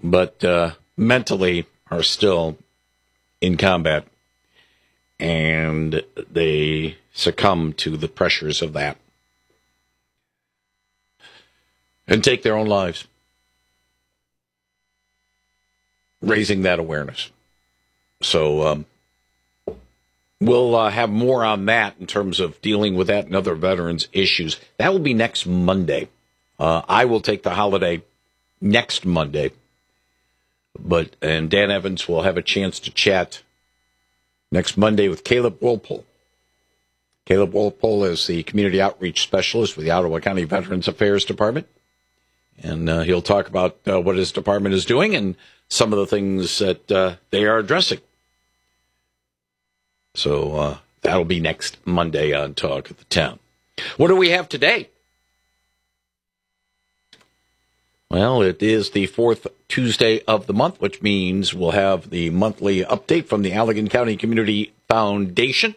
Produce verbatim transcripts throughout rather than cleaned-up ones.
but uh, mentally are still in combat, and they succumb to the pressures of that and take their own lives. Raising that awareness. So um, we'll uh, have more on that in terms of dealing with that and other veterans issues. That will be next Monday. Uh, I will take the holiday next Monday. But and Dan Evans will have a chance to chat next Monday with Caleb Wolpole. Caleb Wolpole is the Community Outreach Specialist with the Ottawa County Veterans Affairs Department. And uh, he'll talk about uh, what his department is doing and some of the things that uh, they are addressing. So uh, that'll be next Monday on Talk of the Town. What do we have today? Well, it is the fourth Tuesday of the month, which means we'll have the monthly update from the Allegan County Community Foundation.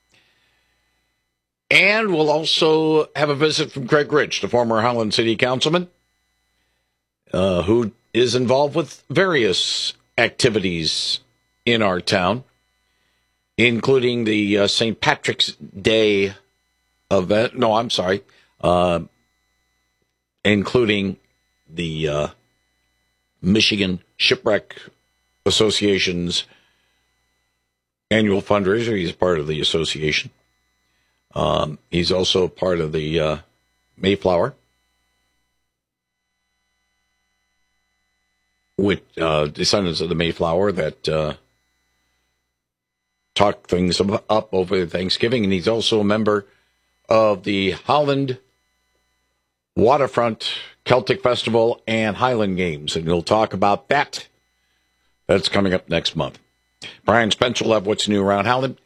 And we'll also have a visit from Craig Rich, the former Holland City Councilman, uh, who is involved with various activities in our town, including the uh, Saint Patrick's Day event. No, I'm sorry. Uh, including the uh, Michigan Shipwreck Association's annual fundraiser. He's part of the association. Um, he's also part of the uh, Mayflower, with uh, descendants of the Mayflower that uh, talk things up over Thanksgiving. And he's also a member of the Holland Waterfront Celtic Festival and Highland Games, and he'll talk about that. That's coming up next month. Brian Spencer will have what's new around Holland.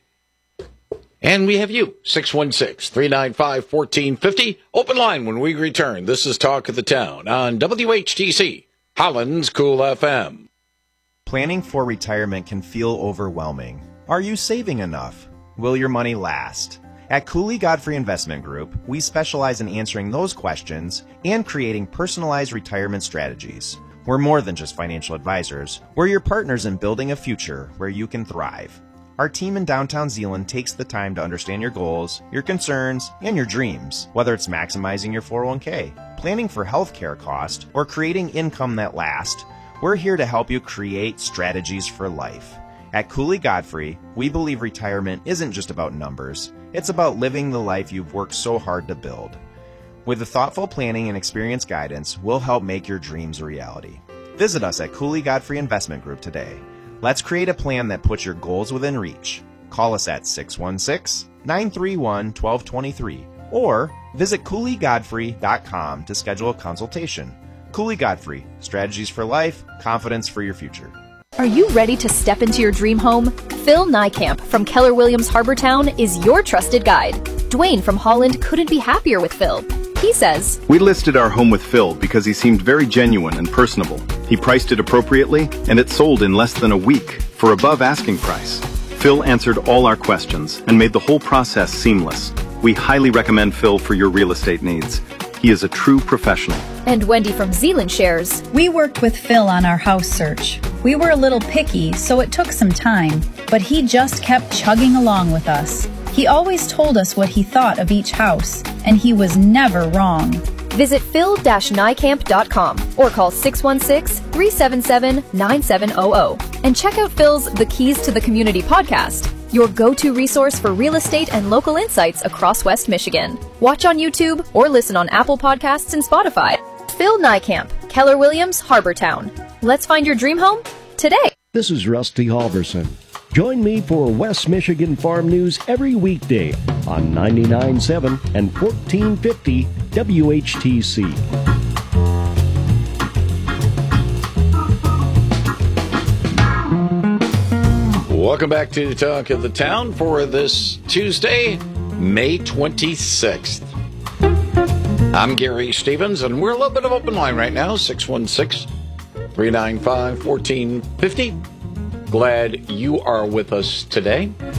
And we have you, six one six, three nine five, one four five zero. Open line when we return. This is Talk of the Town on W H T C, Holland's Cool F M. Planning for retirement can feel overwhelming. Are you saving enough? Will your money last? At Cooley Godfrey Investment Group, we specialize in answering those questions and creating personalized retirement strategies. We're more than just financial advisors. We're your partners in building a future where you can thrive. Our team in downtown Zeeland takes the time to understand your goals, your concerns, and your dreams, whether it's maximizing your four oh one k, planning for healthcare costs, or creating income that lasts. We're here to help you create strategies for life. At Cooley Godfrey, we believe retirement isn't just about numbers. It's about living the life you've worked so hard to build. With the thoughtful planning and experienced guidance, we'll help make your dreams a reality. Visit us at Cooley Godfrey Investment Group today. Let's create a plan that puts your goals within reach. Call us at six one six, nine three one, one two two three or visit cooley godfrey dot com to schedule a consultation. Cooley Godfrey, strategies for life, confidence for your future. Are you ready to step into your dream home? Phil Niekamp from Keller Williams Harbortown is your trusted guide. Dwayne from Holland couldn't be happier with Phil. He says, "We listed our home with Phil because he seemed very genuine and personable. He priced it appropriately, and it sold in less than a week for above asking price. Phil answered all our questions and made the whole process seamless. We highly recommend Phil for your real estate needs. He is a true professional." And Wendy from Zeeland shares, "We worked with Phil on our house search. We were a little picky, so it took some time, but he just kept chugging along with us. He always told us what he thought of each house, and he was never wrong." Visit phil dash niekamp dot com or call six one six, three seven seven, nine seven zero zero and check out Phil's The Keys to the Community podcast, your go-to resource for real estate and local insights across West Michigan. Watch on YouTube or listen on Apple Podcasts and Spotify. Phil Niekamp, Keller Williams, Harbortown. Let's find your dream home today. This is Rusty Halverson. Join me for West Michigan Farm News every weekday on ninety-nine point seven and fourteen fifty W H T C. Welcome back to Talk of the Town for this Tuesday, May twenty-sixth. I'm Gary Stevens, and we're a little bit of open line right now, six one six, three nine five, one four five zero. Glad you are with us today.